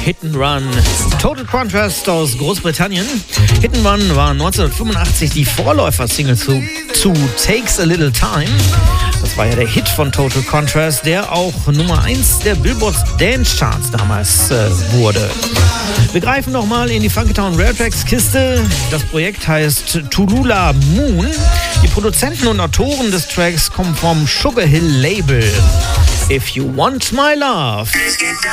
Hit and Run. Total Contrast aus Großbritannien. Hit and Run war 1985 die Vorläufersingle zu Takes a Little Time. Das war ja der Hit von Total Contrast, der auch Nummer 1 der Billboard Dance Charts damals wurde. Wir greifen nochmal in die Funkytown Rare Tracks Kiste. Das Projekt heißt Tulula Moon. Die Produzenten und Autoren des Tracks kommen vom Sugar Hill Label. If You Want My Love.